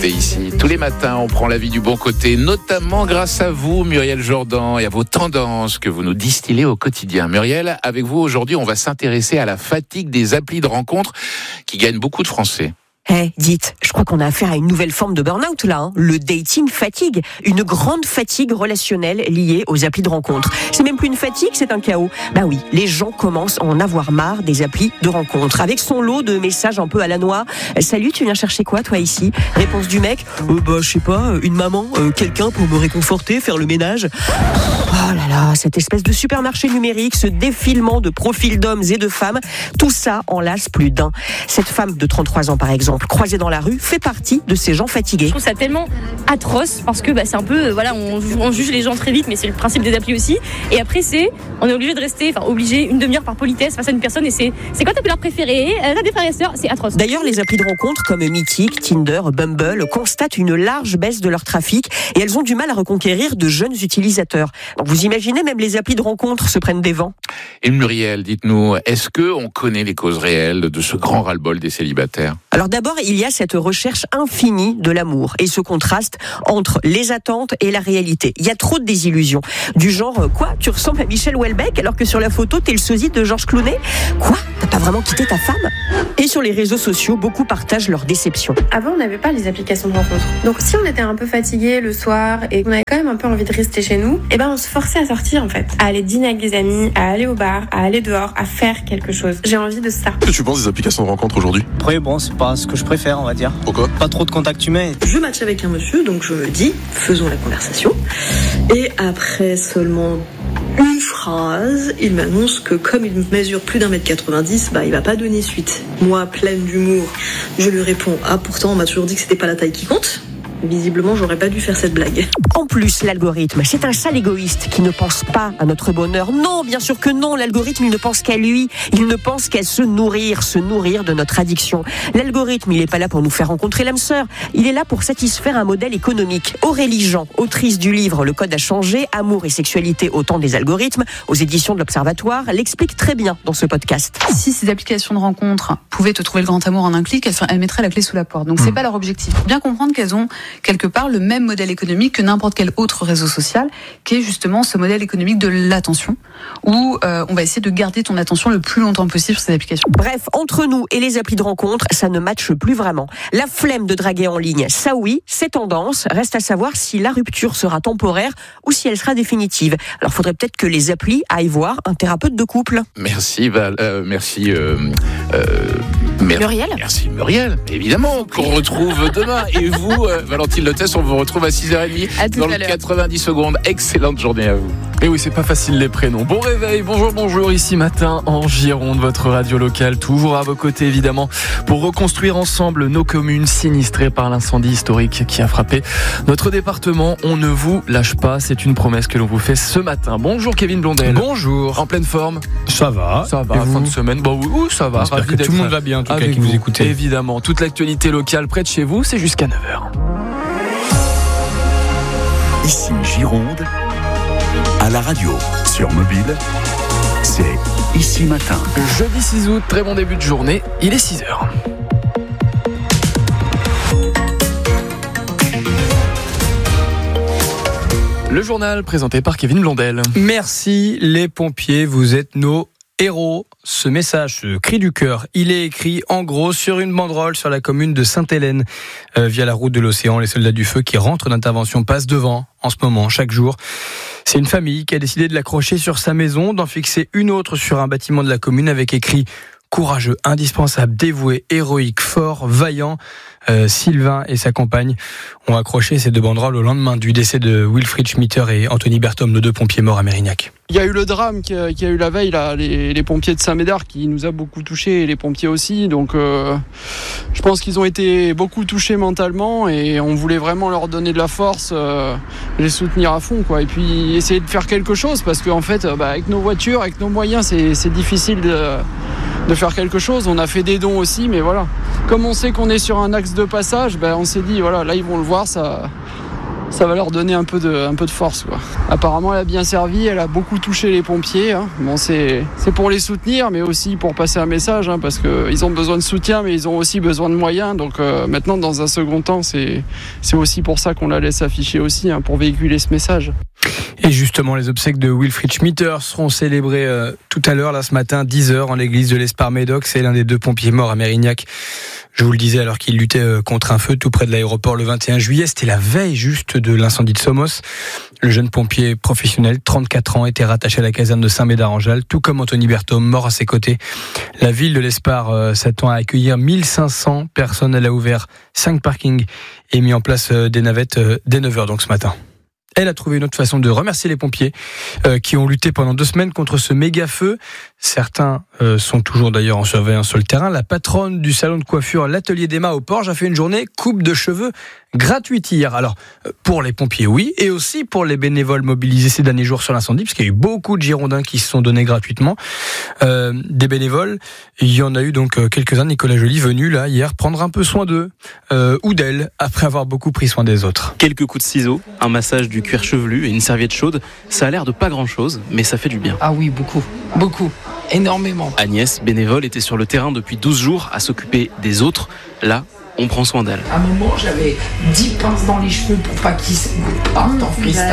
côté ici. Tous les matins, on prend la vie du bon côté, notamment grâce à vous, Muriel Jourdan, et à vos tendances que vous nous distillez au quotidien. Muriel, avec vous aujourd'hui, on va s'intéresser à la fatigue des applis de rencontres qui gagnent beaucoup de Français. Dites, je crois qu'on a affaire à une nouvelle forme de burn-out là, le dating fatigue, une grande fatigue relationnelle liée aux applis de rencontre. C'est même plus une fatigue, c'est un chaos. Bah oui, les gens commencent à en avoir marre des applis de rencontre, avec son lot de messages un peu à la noix. Salut, tu viens chercher quoi toi ici ? Réponse du mec, je sais pas, une maman, quelqu'un pour me réconforter, faire le ménage. Oh là là, cette espèce de supermarché numérique, ce défilement de profils d'hommes et de femmes, tout ça en lasse plus d'un. Cette femme de 33 ans par exemple, croisée dans la rue, fait partie de ces gens fatigués. Je trouve ça tellement atroce parce que c'est un peu, on juge les gens très vite, mais c'est le principe des applis aussi. Et après, on est obligé de rester, une demi-heure par politesse face à une personne. Et c'est quoi ta couleur préférée ? T'as des frères et sœurs ? C'est atroce. D'ailleurs, les applis de rencontre comme Mythique, Tinder, Bumble constatent une large baisse de leur trafic et elles ont du mal à reconquérir de jeunes utilisateurs. Donc vous imaginez, même les applis de rencontre se prennent des vents. Et Muriel, dites-nous, est-ce qu'on connaît les causes réelles de ce grand ras-le-bol des célibataires ? Alors d'abord, il y a cette recherche infinie de l'amour et ce contraste entre les attentes et la réalité. Il y a trop de désillusions. Du genre, quoi ? Tu ressembles à Michel Houellebecq alors que sur la photo, t'es le sosie de Georges Clooney ? Quoi ? T'as pas vraiment quitté ta femme ? Et sur les réseaux sociaux, beaucoup partagent leur déception. Avant, on n'avait pas les applications de rencontre. Donc si on était un peu fatigué le soir et qu'on avait quand même un peu envie de rester chez nous, on se forçait à sortir en fait. À aller dîner avec des amis, à aller au bar, à aller dehors, à faire quelque chose. J'ai envie de ça. Qu'est-ce que tu penses des applications de rencontre aujourd'hui ? Après, c'est pas ce que je préfère, on va dire. Pourquoi ? Pas trop de contact humain. Je match avec un monsieur, donc je me dis, faisons la conversation. Et après seulement une phrase, il m'annonce que comme il mesure plus d'1m90, il va pas donner suite. Moi, pleine d'humour, je lui réponds, pourtant on m'a toujours dit que c'était pas la taille qui compte. Visiblement, j'aurais pas dû faire cette blague. En plus, l'algorithme, c'est un sale égoïste qui ne pense pas à notre bonheur. Non, bien sûr que non, l'algorithme, il ne pense qu'à lui. Il ne pense qu'à se nourrir de notre addiction. L'algorithme, il est pas là pour nous faire rencontrer l'âme sœur. Il est là pour satisfaire un modèle économique. Aurélie Jean, autrice du livre Le Code a changé, Amour et sexualité au temps des algorithmes, aux éditions de l'Observatoire, l'explique très bien dans ce podcast. Si ces applications de rencontre pouvaient te trouver le grand amour en un clic, elles mettraient la clé sous la porte. Donc c'est pas leur objectif. Faut bien comprendre qu'elles ont quelque part le même modèle économique que n'importe quel autre réseau social, qui est justement ce modèle économique de l'attention, où on va essayer de garder ton attention le plus longtemps possible sur ces applications. Bref, entre nous et les applis de rencontre, ça ne matche plus vraiment. La flemme de draguer en ligne, ça oui, c'est tendance. Reste à savoir si la rupture sera temporaire ou si elle sera définitive. Alors faudrait peut-être que les applis aillent voir un thérapeute de couple. Merci Muriel. Merci Muriel, évidemment, qu'on retrouve demain. Et vous, Valentine Lotès, on vous retrouve à 6h30 dans le 90 secondes. Excellente journée à vous. Et oui, c'est pas facile les prénoms. Bon réveil, bonjour, ici matin en Gironde, votre radio locale, toujours à vos côtés évidemment, pour reconstruire ensemble nos communes sinistrées par l'incendie historique qui a frappé notre département. On ne vous lâche pas, c'est une promesse que l'on vous fait ce matin. Bonjour Kevin Blondel. Bonjour. En pleine forme ? Ça va, fin de semaine. Oui, ça va. J'espère que tout le monde va bien, en tout cas, qui vous écoutez. Évidemment, toute l'actualité locale près de chez vous, c'est jusqu'à 9h. Ici Gironde, à la radio, sur mobile, c'est Ici Matin. Jeudi 6 août, très bon début de journée, il est 6h. Le journal présenté par Kevin Blondel. Merci les pompiers, vous êtes nos héros. Ce message, ce cri du cœur, il est écrit en gros sur une banderole sur la commune de Sainte-Hélène. Via la route de l'Océan, les soldats du feu qui rentrent d'intervention passent devant en ce moment, chaque jour. C'est une famille qui a décidé de l'accrocher sur sa maison, d'en fixer une autre sur un bâtiment de la commune avec écrit « Courageux, indispensable, dévoué, héroïque, fort, vaillant ». Sylvain et sa compagne ont accroché ces deux banderoles au lendemain du décès de Wilfried Schmitter et Anthony Berthom, nos deux pompiers morts à Mérignac. Il y a eu le drame qu'il y a eu la veille, là, les pompiers de Saint-Médard qui nous a beaucoup touchés, et les pompiers aussi. Donc je pense qu'ils ont été beaucoup touchés mentalement et on voulait vraiment leur donner de la force, les soutenir à fond, quoi. Et puis essayer de faire quelque chose parce qu'en fait, avec nos voitures, avec nos moyens, c'est difficile de faire quelque chose. On a fait des dons aussi, mais voilà. Comme on sait qu'on est sur un axe de passage, on s'est dit, voilà, là ils vont le voir, ça ça va leur donner un peu de force, quoi. Apparemment, elle a bien servi, elle a beaucoup touché les pompiers. Hein. Bon, c'est pour les soutenir, mais aussi pour passer un message, hein, parce qu'ils ont besoin de soutien, mais ils ont aussi besoin de moyens. Donc maintenant, dans un second temps, c'est aussi pour ça qu'on la laisse afficher aussi, hein, pour véhiculer ce message. Et justement, les obsèques de Wilfried Schmitter seront célébrées tout à l'heure, là, ce matin, 10h, en l'église de l'Espar-Médoc. C'est l'un des 2 pompiers morts à Mérignac. Je vous le disais, alors qu'il luttait contre un feu tout près de l'aéroport le 21 juillet. C'était la veille juste de l'incendie de Somos. Le jeune pompier professionnel, 34 ans, était rattaché à la caserne de Saint-Médard-en-Jalles, tout comme Anthony Berthaume, mort à ses côtés. La ville de l'Espar s'attend à accueillir 1500 personnes. Elle a ouvert 5 parkings et mis en place des navettes dès 9h, donc ce matin. Elle a trouvé une autre façon de remercier les pompiers qui ont lutté pendant 2 semaines contre ce méga feu. Certains sont toujours d'ailleurs en surveillance sur le terrain. La patronne du salon de coiffure, l'atelier d'Emma au Porge, a fait une journée coupe de cheveux gratuite hier. Alors, pour les pompiers, oui, et aussi pour les bénévoles mobilisés ces derniers jours sur l'incendie, parce qu'il y a eu beaucoup de Girondins qui se sont donnés gratuitement. Des bénévoles, il y en a eu donc quelques-uns. Nicolas Joly venu là hier prendre un peu soin d'eux ou d'elle après avoir beaucoup pris soin des autres. Quelques coups de ciseaux, un massage du cuir chevelu et une serviette chaude. Ça a l'air de pas grand-chose, mais ça fait du bien. Ah oui, beaucoup, énormément. Agnès, bénévole, était sur le terrain depuis 12 jours à s'occuper des autres. Là, on prend soin d'elle. À un moment, j'avais 10 pinces dans les cheveux pour pas qu'ils partent en freestyle.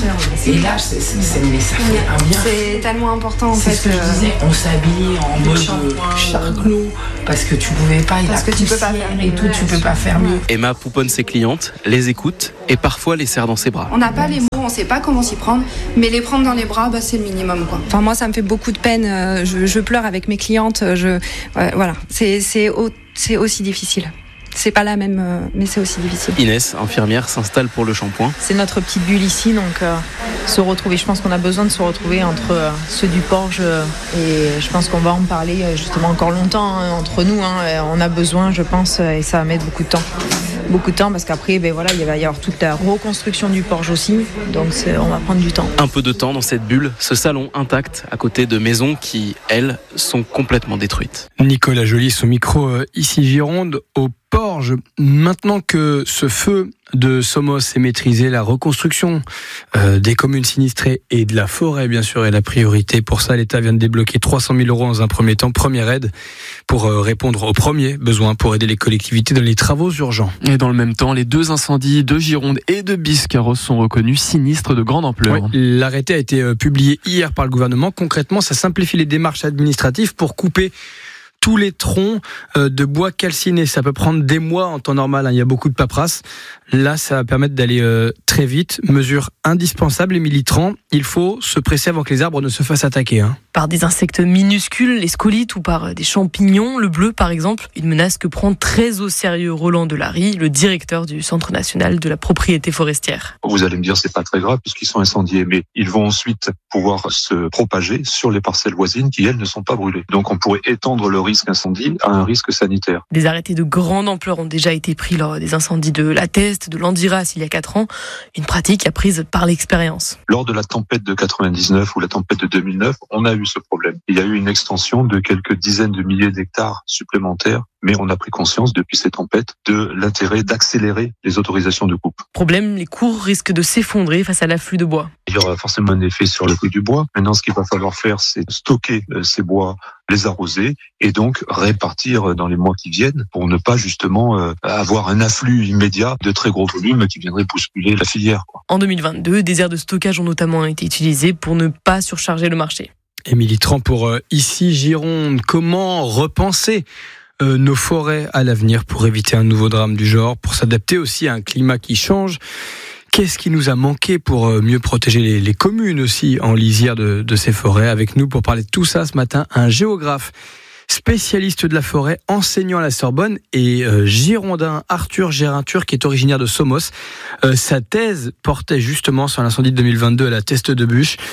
Et là, ça fait un bien. C'est tellement important en fait. C'est ce que je disais, on s'habille en mode charclos parce que tu pouvais pas, parce que tu peux pas faire et tout, tu peux pas faire mieux. Emma pouponne ses clientes, les écoute et parfois les serre dans ses bras. On n'a pas les mots, on sait pas comment s'y prendre, mais les prendre dans les bras, c'est le minimum, quoi. Enfin, moi, ça me fait beaucoup de peine. Je pleure avec mes clientes. Voilà, c'est aussi difficile. C'est pas la même, mais c'est aussi difficile. Inès, infirmière, s'installe pour le shampoing. C'est notre petite bulle ici, donc se retrouver. Je pense qu'on a besoin de se retrouver entre ceux du Porge et je pense qu'on va en parler justement encore longtemps entre nous. On a besoin, je pense, et ça va mettre beaucoup de temps. Beaucoup de temps parce qu'après, il va y avoir toute la reconstruction du Porge aussi, donc on va prendre du temps. Un peu de temps dans cette bulle, ce salon intact à côté de maisons qui, elles, sont complètement détruites. Nicolas Joly, son micro ici Gironde, au Porge. Maintenant que ce feu de Somos est maîtrisé, la reconstruction des communes sinistrées et de la forêt, bien sûr, est la priorité. Pour ça, l'État vient de débloquer 300 000 € dans un premier temps, première aide, pour répondre aux premiers besoins, pour aider les collectivités dans les travaux urgents. Et dans le même temps, les 2 incendies de Gironde et de Biscarrosse sont reconnus sinistres de grande ampleur. Oui, l'arrêté a été publié hier par le gouvernement. Concrètement, ça simplifie les démarches administratives pour couper tous les troncs de bois calcinés. Ça peut prendre des mois en temps normal, il y a beaucoup de paperasse. Là, ça va permettre d'aller très vite. Mesure indispensable, Émilie Tran, il faut se presser avant que les arbres ne se fassent attaquer. Par des insectes minuscules, les scolites, ou par des champignons, le bleu par exemple. Une menace que prend très au sérieux Roland Delary, le directeur du Centre national de la propriété forestière. Vous allez me dire, c'est pas très grave puisqu'ils sont incendiés, mais ils vont ensuite pouvoir se propager sur les parcelles voisines qui, elles, ne sont pas brûlées. Donc on pourrait étendre le risque incendie à un risque sanitaire. Des arrêtés de grande ampleur ont déjà été pris lors des incendies de La Teste, de l'Andiras il y a 4 ans. Une pratique apprise par l'expérience. Lors de la tempête de 99 ou la tempête de 2009, on a eu ce problème. Il y a eu une extension de quelques dizaines de milliers d'hectares supplémentaires, mais on a pris conscience depuis ces tempêtes de l'intérêt d'accélérer les autorisations de coupe. Problème, les cours risquent de s'effondrer face à l'afflux de bois. Il y aura forcément un effet sur le prix du bois. Maintenant, ce qu'il va falloir faire, c'est stocker ces bois, les arroser et donc répartir dans les mois qui viennent pour ne pas justement avoir un afflux immédiat de très gros volumes qui viendraient bousculer la filière. En 2022, des aires de stockage ont notamment été utilisées pour ne pas surcharger le marché. Émilie Tran pour ici Gironde. Comment repenser nos forêts à l'avenir pour éviter un nouveau drame du genre, pour s'adapter aussi à un climat qui change? Qu'est-ce qui nous a manqué pour mieux protéger les communes aussi en lisière de ces forêts? Avec nous pour parler de tout ça ce matin, un géographe spécialiste de la forêt, enseignant à la Sorbonne et girondin, Arthur Gérintur, qui est originaire de Somos. Sa thèse portait justement sur l'incendie de 2022 à la Teste de Buch.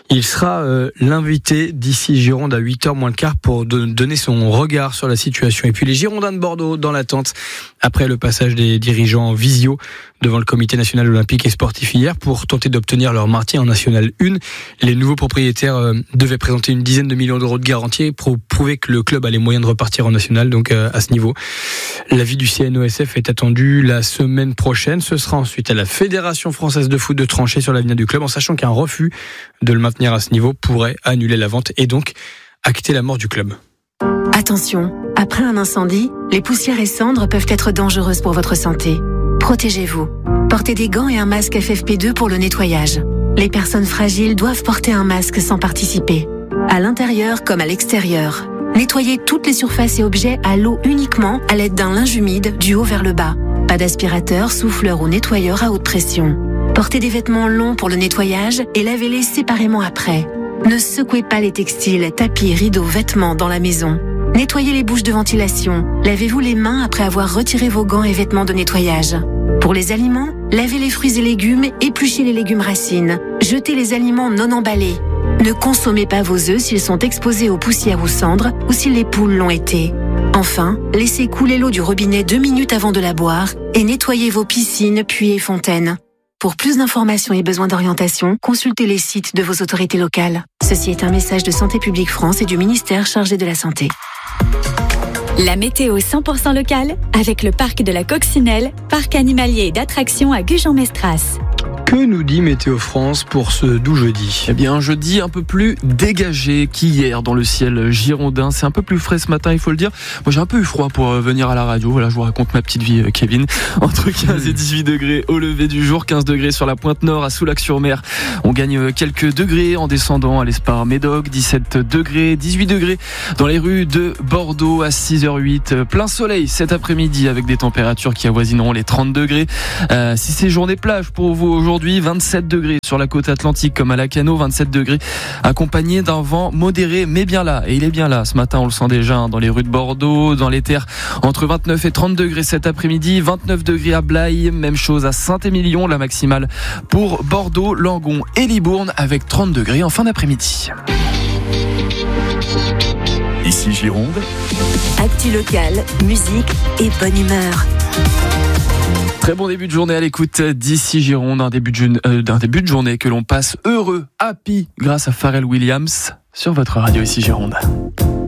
Il sera l'invité d'ici Gironde à 8h moins le quart pour donner son regard sur la situation. Et puis les Girondins de Bordeaux dans l'attente après le passage des dirigeants en visio devant le comité national olympique et sportif hier pour tenter d'obtenir leur maintien en National 1. Les nouveaux propriétaires devaient présenter une dizaine de millions d'euros de garantie pour prouver que le club a les moyens de repartir en National. Donc à ce niveau, l'avis du CNOSF est attendu la semaine prochaine. Ce sera ensuite à la Fédération française de foot de trancher sur l'avenir du club, en sachant qu'un refus de le maintenir à ce niveau pourrait annuler la vente et donc acter la mort du club. Attention, après un incendie, les poussières et cendres peuvent être dangereuses pour votre santé. Protégez-vous. Portez des gants et un masque FFP2 pour le nettoyage. Les personnes fragiles doivent porter un masque sans participer. À l'intérieur comme à l'extérieur. Nettoyez toutes les surfaces et objets à l'eau uniquement à l'aide d'un linge humide du haut vers le bas. Pas d'aspirateur, souffleur ou nettoyeur à haute pression. Portez des vêtements longs pour le nettoyage et lavez-les séparément après. Ne secouez pas les textiles, tapis, rideaux, vêtements dans la maison. Nettoyez les bouches de ventilation. Lavez-vous les mains après avoir retiré vos gants et vêtements de nettoyage. Pour les aliments, lavez les fruits et légumes, épluchez les légumes racines. Jetez les aliments non emballés. Ne consommez pas vos œufs s'ils sont exposés aux poussières ou cendres ou si les poules l'ont été. Enfin, laissez couler l'eau du robinet 2 minutes avant de la boire et nettoyez vos piscines, puits et fontaines. Pour plus d'informations et besoins d'orientation, consultez les sites de vos autorités locales. Ceci est un message de Santé publique France et du ministère chargé de la Santé. La météo 100% locale avec le parc de la Coccinelle, parc animalier et d'attractions à Gujan-Mestras. Que nous dit Météo France pour ce doux jeudi ? Eh bien, un jeudi un peu plus dégagé qu'hier dans le ciel girondin. C'est un peu plus frais ce matin, il faut le dire. Moi, j'ai un peu eu froid pour venir à la radio. Voilà, je vous raconte ma petite vie, Kevin. Entre 15 et 18 degrés au lever du jour, 15 degrés sur la pointe nord à Soulac-sur-Mer. On gagne quelques degrés en descendant à l'Espar-Médoc, 17 degrés, 18 degrés dans les rues de Bordeaux à 6h08. Plein soleil cet après-midi avec des températures qui avoisineront les 30 degrés. Si c'est journée plage pour vous aujourd'hui, 27 degrés sur la côte atlantique comme à Lacano, 27 degrés accompagné d'un vent modéré mais bien là, et il est bien là ce matin, on le sent déjà dans les rues de Bordeaux, dans les terres, entre 29 et 30 degrés cet après-midi, 29 degrés à Blaye, même chose à Saint-Émilion, la maximale pour Bordeaux, Langon et Libourne avec 30 degrés en fin d'après-midi. Ici Gironde. Actu local, musique et bonne humeur. Très bon début de journée à l'écoute d'ici Gironde, un début de journée que l'on passe heureux, happy, grâce à Pharrell Williams sur votre radio ici Gironde.